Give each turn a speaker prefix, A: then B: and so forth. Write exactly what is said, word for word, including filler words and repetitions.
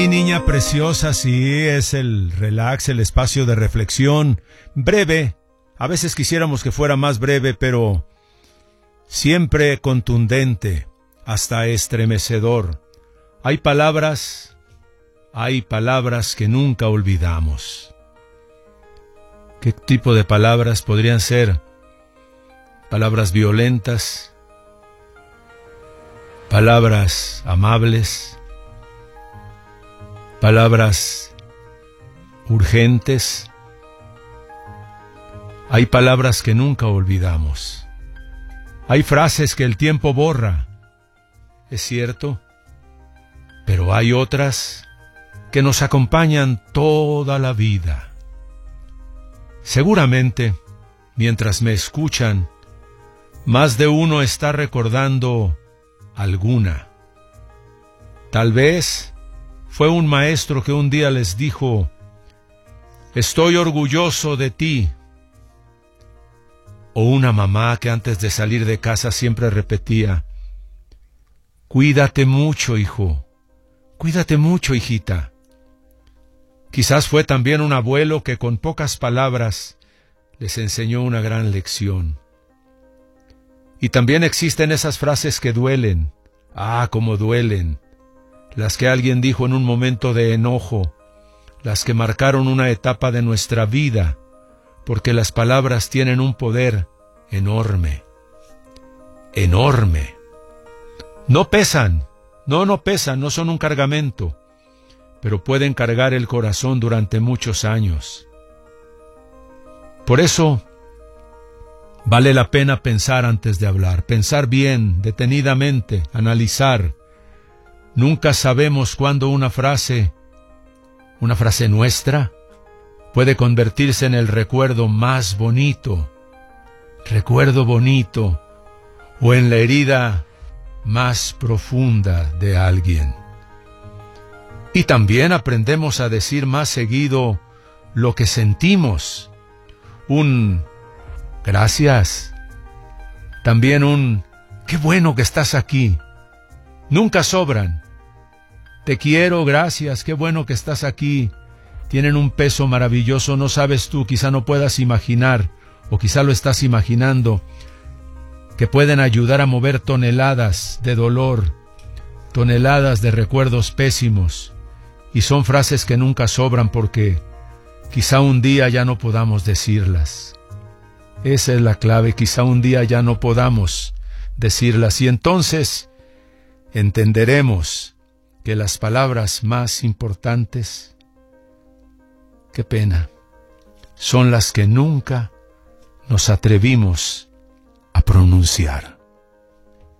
A: Mi niña preciosa, sí, es el relax, el espacio de reflexión, breve. A veces quisiéramos que fuera más breve, pero siempre contundente, hasta estremecedor. Hay palabras, hay palabras que nunca olvidamos. ¿Qué tipo de palabras podrían ser? Palabras violentas, palabras amables, palabras urgentes. Hay palabras que nunca olvidamos. Hay frases que el tiempo borra, es cierto, pero hay otras que nos acompañan toda la vida. Seguramente, mientras me escuchan, más de uno está recordando alguna. Tal vez fue un maestro que un día les dijo: estoy orgulloso de ti. O una mamá que antes de salir de casa siempre repetía: cuídate mucho, hijo, cuídate mucho, hijita. Quizás fue también un abuelo que con pocas palabras les enseñó una gran lección. Y también existen esas frases que duelen. Ah, cómo duelen. Las que alguien dijo en un momento de enojo, las que marcaron una etapa de nuestra vida, porque las palabras tienen un poder enorme, enorme. No pesan, no, no pesan, no son un cargamento, pero pueden cargar el corazón durante muchos años. Por eso, vale la pena pensar antes de hablar, pensar bien, detenidamente, analizar. Nunca sabemos cuándo una frase, una frase nuestra, puede convertirse en el recuerdo más bonito, recuerdo bonito, o en la herida más profunda de alguien. Y también aprendemos a decir más seguido lo que sentimos. Un gracias, también un qué bueno que estás aquí. Nunca sobran. Te quiero, gracias, qué bueno que estás aquí. Tienen un peso maravilloso, no sabes tú, quizá no puedas imaginar, o quizá lo estás imaginando, que pueden ayudar a mover toneladas de dolor, toneladas de recuerdos pésimos, y son frases que nunca sobran porque quizá un día ya no podamos decirlas. Esa es la clave, quizá un día ya no podamos decirlas, y entonces entenderemos que las palabras más importantes, qué pena, son las que nunca nos atrevimos a pronunciar.